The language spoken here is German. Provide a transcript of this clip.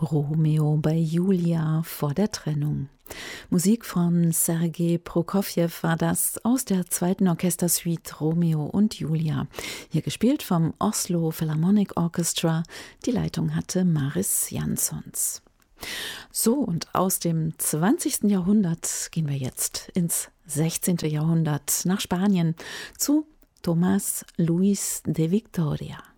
Romeo bei Julia vor der Trennung. Musik von Sergei Prokofjew war das aus der zweiten Orchestersuite Romeo und Julia. Hier gespielt vom Oslo Philharmonic Orchestra. Die Leitung hatte Maris Jansons. So, und aus dem 20. Jahrhundert gehen wir jetzt ins 16. Jahrhundert nach Spanien zu Tomás Luis de Victoria.